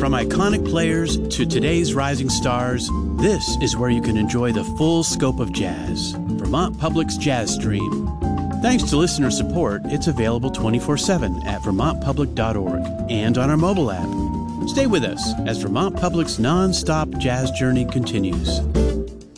From iconic players to today's rising stars, this is where you can enjoy the full scope of jazz. Vermont Public's Jazz Stream. Thanks to listener support, it's available 24/7 at vermontpublic.org and on our mobile app. Stay with us as Vermont Public's non-stop jazz journey continues.